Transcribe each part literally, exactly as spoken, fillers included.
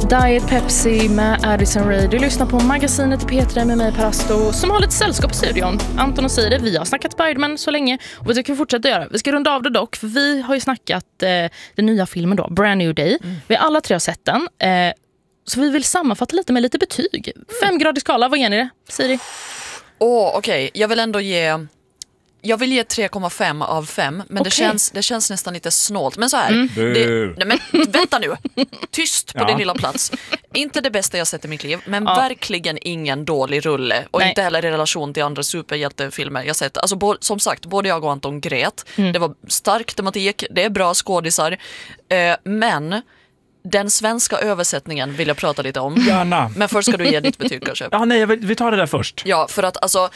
Diet Pepsi med Addison Rae. Du lyssnar på magasinet P tre med mig, Per Asto, som har lite sällskap i studion. Anton och Siri, vi har snackat Spider-Man så länge och vi ska fortsätta göra. Vi ska runda av det dock, för vi har ju snackat eh, den nya filmen då, Brand New Day. Mm. Vi har alla tre har sett den. Eh, så vi vill sammanfatta lite med lite betyg. Femgradig skala, vad ger ni det, Siri? Åh, oh, okej. Okay. Jag vill ändå ge... Jag vill ge tre komma fem av fem, men okay. det, känns, det känns nästan lite snålt. Men så här, Mm. det, nej, men vänta nu. Tyst på Ja. din lilla plats. Inte det bästa jag sett i mitt liv, men Ja. verkligen ingen dålig rulle. Och Nej. inte heller i relation till andra superhjältefilmer jag sett. Alltså, bo, som sagt, både jag och Anton grät. Mm. Det var stark tematik, det är bra skådisar. Eh, men den svenska översättningen vill jag prata lite om. Gärna. Men först ska du ge ditt betyg kanske. Ja, nej, vi vi tar det där först. Ja, för att alltså...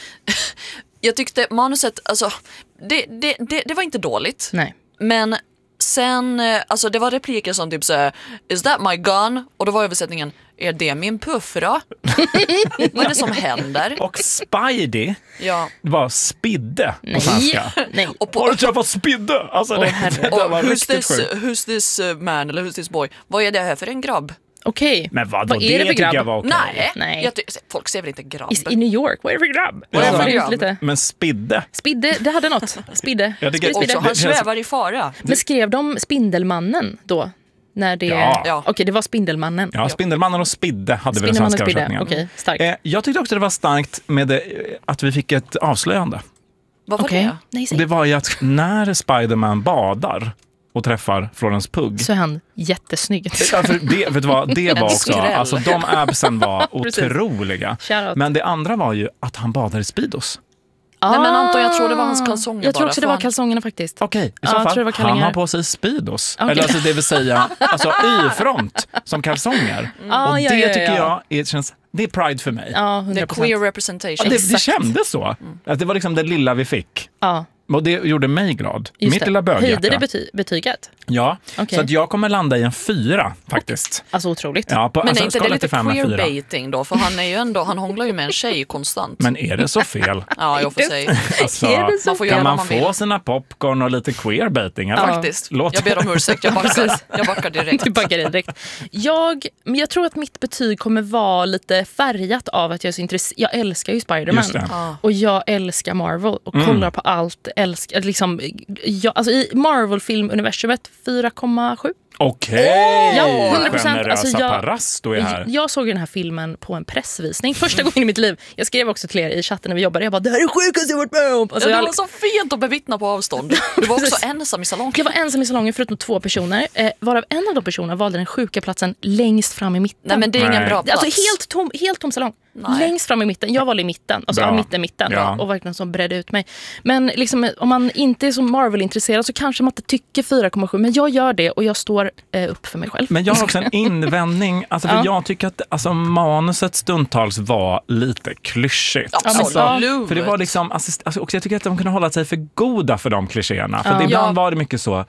Jag tyckte manuset, alltså, det, det, det, det var inte dåligt. Nej. Men sen, eh, alltså det var repliker som typ så här, is that my gun? Och då var översättningen, är det min puff då? Vad är det som händer? Och Spidey Ja. var spidde på Nej. svenska. Nej. Och, på, Har du träffat spidde? Alltså, det, herre. det och var who's, riktigt this, sjukt. who's this uh, man eller who's this boy? Vad är det här för en grabb? Okej. Men vadå, Vad är det det, för tycker grabb? jag var okej. Nej, Nej. Jag ty- folk säger väl inte grabb? Is I New York, vad är det för grabb? Vad är det Ja, för men grabb? lite. Men spidde? Spidde, det hade något. Spidde. Jag tycker- Spidde, spidde. Också, han Det känns- svävar i fara. Men skrev de Spindelmannen då? När det... Ja. Ja. Okej, det var Spindelmannen. Ja, Spindelmannen och spidde hade vi den Spindelmannen och svenska Spidde. översättningen. Okej, starkt. Eh, jag tyckte också det var starkt med det, att vi fick ett avslöjande. Vad var Okej. det? Nej, säg. Det var ju att när Spider-Man badar och träffar Florence Pugh. Så är han jättesnygg. Ja, för det, vet du vad, det var också, skräll. alltså de absen var Precis. otroliga. Shoutout. Men det andra var ju att han badar i Speedos. Nej, men Anton, jag tror det var hans kalsonger Jag tror bara, också det var fan. kalsongerna faktiskt. Okej, i Ja, så jag fall, tror det var han kallingar. har på sig Speedos. Okej. Eller alltså det vill säga, alltså y-front som kalsonger. Ah, och ja, det ja, ja, tycker ja. jag är, känns, det är pride för mig. Ja, Det hundra är procent. queer representation. Ja, det, det exakt. kändes så. Att det var liksom det lilla vi fick. Ja, Och det gjorde mig glad. just Mitt det. lilla böghjärta. Höjde det bety- betyget? Ja, Okej. så att jag kommer landa i en fyra faktiskt. Alltså otroligt. Ja, på, Men alltså, är inte det skala lite till fem med fyra. queerbaiting då? För han är ju ändå, han hånglar ju med en tjej konstant. Men är det så fel? Ja, jag får säga. Alltså, Är det så Man får fel? göra kan vad man man få vill. sina popcorn och lite queerbaiting? Eller? Faktiskt. Låt- Jag ber om ursäkt, jag backar. Precis. Jag backar direkt. Du backar in direkt. Jag, men jag tror att mitt betyg kommer vara lite färgat av att jag är så intresserad. Jag älskar ju Spider-Man. Just det. Ja. Och jag älskar Marvel och Mm. kollar på allt. Älskar, liksom, jag, alltså i Marvel-filmuniversumet fyra komma sju. Okej, Ja, hundra procent. generösa Alltså, jag- Parasto är här. Jag såg den här filmen på en pressvisning första gången i mitt liv. Jag skrev också till er i chatten när vi jobbade. Jag bara, det här är sjukaste jag varit med om. Alltså, Ja, det jag, var så fint att bevittna på avstånd. Du var också ensam i salongen. jag var ensam i salongen förutom två personer. Eh, varav en av de personerna valde den sjuka platsen längst fram i mitten. Nej, men det är ingen Nej. bra plats. Alltså helt tom, helt tom salong. Nej. Längst fram i mitten. Jag valde i mitten. Alltså Bra. ja, mitten, mitten. Ja. Och verkligen som bredde ut mig. Men liksom, om man inte är så Marvel-intresserad så kanske man inte tycker fyra komma sju. Men jag gör det och jag står eh, upp för mig själv. Men jag har också en invändning. Alltså, för Ja. jag tycker att alltså, manuset stundtals var lite klyschigt. Absolut. Alltså, för det var liksom, assist- alltså, också jag tycker att de kunde hålla sig för goda för de klichéerna. För Ja. det, ibland Ja. var det mycket så.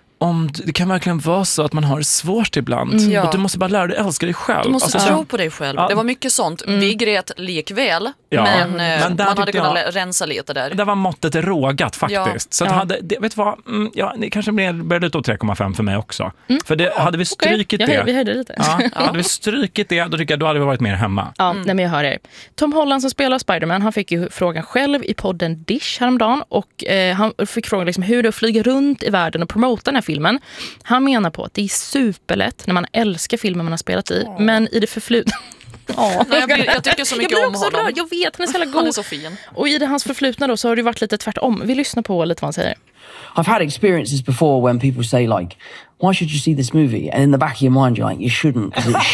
Om det kan verkligen vara så att man har det svårt ibland. Mm. Ja. Och du måste bara lära dig älska dig själv. Du måste Alltså, tro på dig själv. Ja. Det var mycket sånt. Vi grät likväl, Ja. men, eh, Men där man hade tyckte kunnat jag- le- rensa lite där. Där var måttet rågat faktiskt. Ja. Så att Ja. hade, det, vet du vad, mm, ja, det kanske började ut tre komma fem för mig också. För det, hade vi strykit Okej, jag, vi det, höjde lite. ja, hade vi strykit det, då tycker jag då hade vi varit mer hemma. Ja, nej, men jag hör er. Tom Holland som spelar Spider-Man, han fick ju frågan själv i podden Dish häromdagen och eh, han fick frågan liksom hur det är att flyga runt i världen och promota den här filmen. Han menar på att det är superlätt när man älskar filmen man har spelat i, men i det förflutna... Ja, Nej, jag, blir, jag tycker så mycket jag blir om också honom. rörd. Jag vet, han är så jävla Han är god. så fin. Och i det hans förflutna då så har det varit lite tvärtom. Vi lyssnar på lite vad han säger. I've had experiences before when people say like, why should you see this movie? And in the back of your mind you're like, you shouldn't, 'cause it's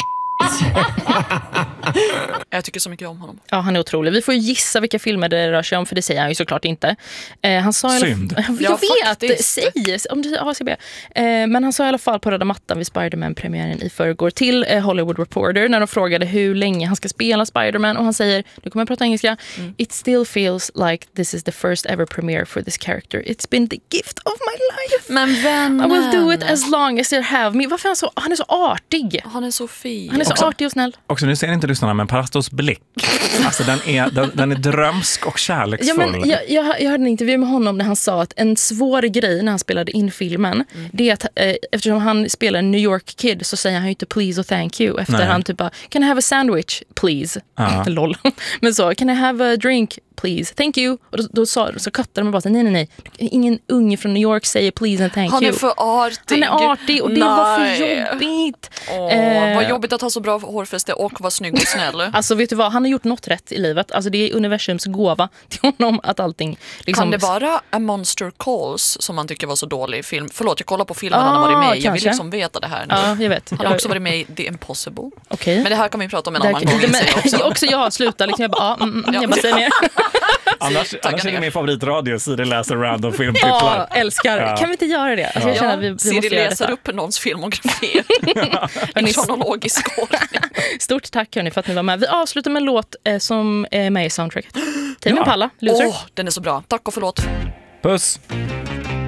Jag tycker så mycket om honom. Ja, han är otrolig. Vi får ju gissa vilka filmer det rör sig om, för det säger han ju såklart inte. Eh, han sa i alla- Synd. Jag Ja, vet, faktiskt. säg om du A C B. Eh, men han sa i alla fall på röda mattan vid Spider-Man-premiären i förrgår till eh, Hollywood Reporter när de frågade hur länge han ska spela Spider-Man, och han säger, nu kommer jag prata engelska, Mm. it still feels like this is the first ever premiere for this character. It's been the gift of my life. Men vännen. I will do it as long as you have me. Varför är han så, han är så artig. Han är så fin. Han är så Också- artig och snäll. Också, nu ser inte lyssnarna, men Parastos blick, alltså den är, den, den är drömsk och kärleksfull. Ja, men jag, jag, jag hörde en intervju med honom när han sa att en svår grej när han spelade in filmen, mm. det är att eh, eftersom han spelar en New York kid så säger han ju inte please och thank you. Efter Nej. han typ bara, can I have a sandwich, please? Ja. Lol. Men så, can I have a drink, please, thank you. Och då, då sa, så kattade man bara, nej, nej, nej. Ingen unge från New York säger please and thank han you. Han är för artig. Han är artig och det nej. var för jobbigt. Åh, eh, vad jobbigt att ha så bra hårfäste och vara snygg och snäll. Alltså vet du vad, han har gjort något rätt i livet. Alltså det är universums gåva till honom att allting liksom... Kan det vara A Monster Calls som man tycker var så dålig film? Förlåt, jag kollar på filmen ah, han har varit med. Kanske. Jag vill liksom veta det här nu. Ja, jag vet. Han har också varit med i The Impossible. Okay. Men det här kan vi prata om en det, annan gång. Men, också. också jag slutar liksom, jag bara, ah, mm, jag bara säger mer. Annars, annars är det min favoritradio, Siri läser random filmtitlar. Ja, älskar. Ja. Kan vi inte göra det? Alltså, jag känner att vi, vi Siri måste göra läser upp någons filmografi. En kronologisk ordning. Stort tack hörni för att ni var med. Vi avslutar med en låt eh, som är med i soundtracket. Tame Impala, Loser. Åh, den är så bra. Tack och förlåt. Puss.